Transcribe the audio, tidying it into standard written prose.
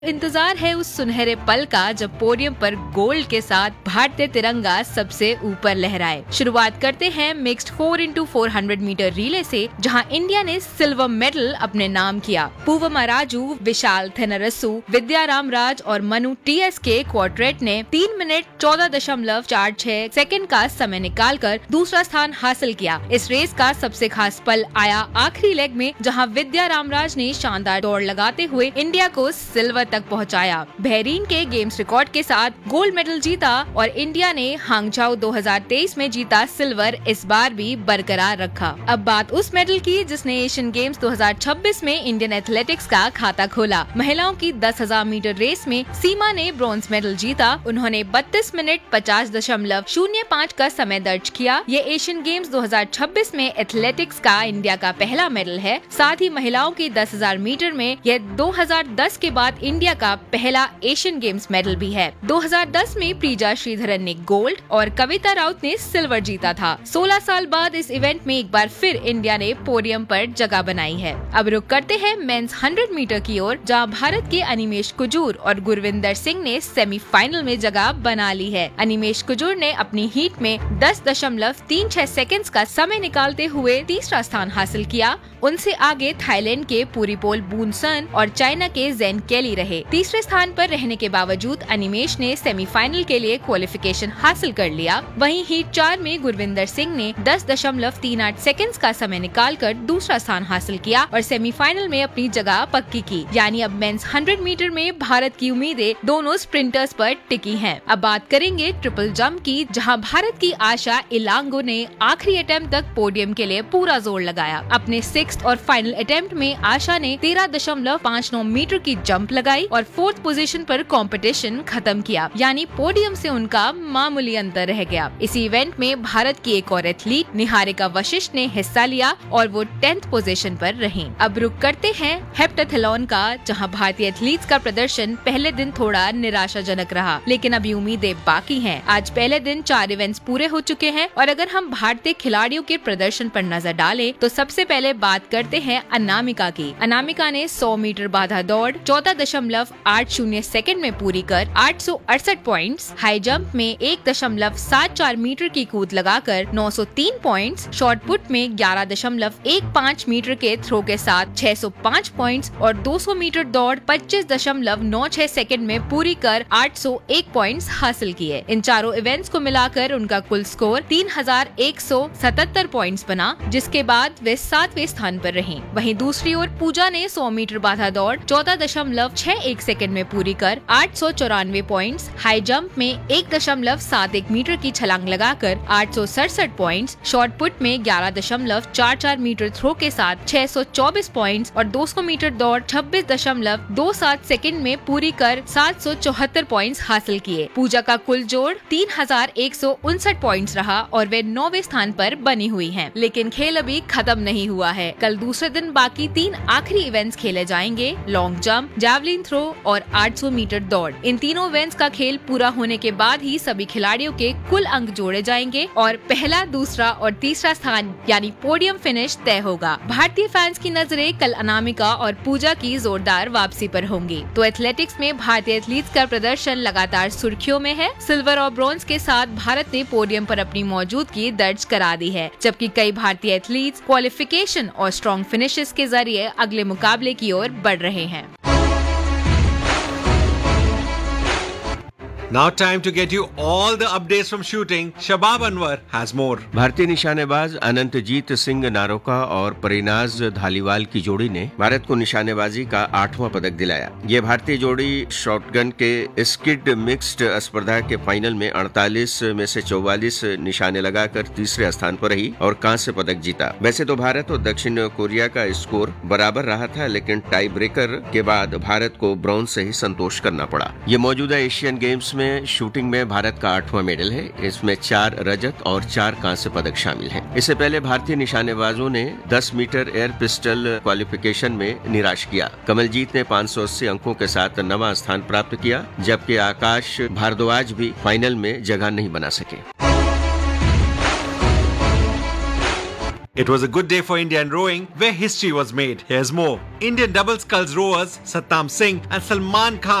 इंतजार है उस सुनहरे पल का जब पोडियम पर गोल्ड के साथ भारतीय तिरंगा सबसे ऊपर लहराए। शुरुआत करते हैं मिक्स्ड 4x400 मीटर रिले से, जहां इंडिया ने सिल्वर मेडल अपने नाम किया। पूवमा राजू, विशाल थेनरसू, विद्याराम राज और मनु TS के क्वार्टेट ने 3 मिनट 14.46 सेकंड का समय निकालकर दूसरा स्थान हासिल किया। इस रेस का सबसे खास पल आया आखिरी लेग में, जहां विद्याराम राज ने शानदार दौड़ लगाते हुए इंडिया को सिल्वर तक पहुंचाया। बहरीन के गेम्स रिकॉर्ड के साथ गोल्ड मेडल जीता और इंडिया ने हांगझाओ 2023 में जीता सिल्वर इस बार भी बरकरार रखा। अब बात उस मेडल की जिसने एशियन गेम्स 2026 में इंडियन एथलेटिक्स का खाता खोला। महिलाओं की 10,000 मीटर रेस में सीमा ने ब्रॉन्ज मेडल जीता। उन्होंने 32 मिनट 50.05 का समय दर्ज किया। ये एशियन गेम्स 2026 में एथलेटिक्स का इंडिया का पहला मेडल है। साथ ही महिलाओं की 10,000 मीटर में यह 2010 के बाद इंडिया का पहला एशियन गेम्स मेडल भी है। 2010 में प्रीजा श्रीधरन ने गोल्ड और कविता राउत ने सिल्वर जीता था। 16 साल बाद इस इवेंट में एक बार फिर इंडिया ने पोडियम पर जगह बनाई है। अब रुक करते हैं मेंस 100 मीटर की ओर, जहां भारत के अनिमेश कुजूर और गुरविंदर सिंह ने सेमीफाइनल में जगह बना ली है। अनिमेश कुजूर ने अपनी हीट में 10.36 सेकंड्स का समय निकालते हुए तीसरा स्थान हासिल किया। उनसे आगे थाईलैंड के पूरीपोल बूनसन और चाइना के जेन केली रहे। तीसरे स्थान पर रहने के बावजूद अनिमेश ने सेमीफाइनल के लिए क्वालिफिकेशन हासिल कर लिया। वहीं हीट 4 में गुरविंदर सिंह ने 10.38 सेकंड्स का समय निकालकर दूसरा स्थान हासिल किया और सेमीफाइनल में अपनी जगह पक्की की। यानी अब मेंस 100 मीटर में भारत की उम्मीदें दोनों स्प्रिंटर्स पर टिकी हैं। अब बात करेंगे ट्रिपल जंप की, जहां भारत की आशा इलांगो ने आखिरी अटेम्प्ट तक पोडियम के लिए पूरा जोर लगाया। अपने 6th और फाइनल अटेम्प्ट में आशा ने 13.59 मीटर की जंप लगाई और 4th पोजीशन पर कंपटीशन खत्म किया। यानी पोडियम से उनका मामूली अंतर रह गया। इसी इवेंट में भारत की एक और एथलीट निहारिका वशिष्ठ ने हिस्सा लिया और वो 10th पोजीशन पर रहीं। अब रुक करते हैं हेप्टाथलॉन का, जहां भारतीय एथलीट्स का प्रदर्शन पहले दिन थोड़ा निराशाजनक रहा, लेकिन अभी उम्मीदें बाकी हैं। आज पहले दिन 4 इवेंट्स पूरे हो चुके हैं और अगर हम भारतीय खिलाड़ियों के प्रदर्शन पर नजर डालें तो सबसे पहले बात करते हैं अनामिका की। अनामिका ने 100 मीटर बाधा दौड़ 14.80 सेकंड में पूरी कर 868 पॉइंट्स, हाई जंप में 1.74 मीटर की कूद लगाकर 903 पॉइंट्स, शॉर्ट पुट में 11.15 मीटर के थ्रो के साथ 605 पॉइंट्स और 200 मीटर दौड़ 25.96 सेकंड में पूरी कर 801 पॉइंट्स हासिल किए। इन चारों इवेंट्स को मिलाकर उनका कुल स्कोर 3177 पॉइंट्स बना, जिसके बाद वे 7वें स्थान पर रहीं। वहीं दूसरी ओर पूजा ने 100 मीटर बाधा दौड़ 14.61 सेकंड में पूरी कर 894 पॉइंट्स, हाई जंप में 1.71 मीटर की छलांग लगाकर 867 पॉइंट्स, शॉर्ट पुट में 11.44 मीटर थ्रो के साथ 624 पॉइंट्स और 200 मीटर दौड़ 26.27 सेकंड में पूरी कर 774 पॉइंट्स हासिल किए। पूजा का कुल जोड़ 3159 पॉइंट्स रहा और वे 9वें स्थान पर बनी हुई हैं। लेकिन खेल अभी खत्म नहीं हुआ है। कल दूसरे दिन बाकी 3 आखिरी इवेंट्स खेले जाएंगे, लॉन्ग जंप, जैवलिन थ्रो और 800 मीटर दौड़। इन तीनों इवेंट्स का खेल पूरा होने के बाद ही सभी खिलाड़ियों के कुल अंक जोड़े जाएंगे और पहला, दूसरा और तीसरा स्थान यानी पोडियम फिनिश तय होगा। भारतीय फैंस की नजरें कल अनामिका और पूजा की जोरदार वापसी पर होंगी। तो एथलेटिक्स में भारतीय एथलीट्स का प्रदर्शन लगातार सुर्खियों में है। सिल्वर और ब्रॉन्ज के साथ भारत ने पोडियम पर अपनी मौजूदगी दर्ज करा दी है, जबकि कई भारतीय एथलीट्स क्वालिफिकेशन और स्ट्रॉन्ग फिनिशेस के जरिए अगले मुकाबले की ओर बढ़ रहे हैं। Now time to get you all the updates from shooting. Shabab Anwar has more. भारतीय निशानेबाज अनंतजीत सिंह नारोका और परिनाज धालीवाल की जोड़ी ने भारत को निशानेबाजी का 8वां पदक दिलाया। ये भारतीय जोड़ी शॉटगन के स्किड मिक्स्ड स्पर्धा के फाइनल में 48 में से 44 निशाने लगाकर तीसरे स्थान पर रही और कांस्य पदक जीता। वैसे तो भारत और दक्षिण कोरिया का स्कोर बराबर रहा था, लेकिन टाई ब्रेकर के बाद भारत को ब्रॉन्ज से ही संतोष करना पड़ा। ये मौजूदा एशियन गेम्स में शूटिंग में भारत का 8वां मेडल है। इसमें 4 रजत और 4 कांस्य पदक शामिल हैं। इससे पहले भारतीय निशानेबाजों ने 10 मीटर एयर पिस्टल क्वालिफिकेशन में निराश किया। कमलजीत ने 580 अंकों के साथ 9वां स्थान प्राप्त किया, जबकि आकाश भारद्वाज भी फाइनल में जगह नहीं बना सके। It was a good day for India in rowing, where history was made. Here's more. Indian double sculls rowers Satnam Singh and Salman Khan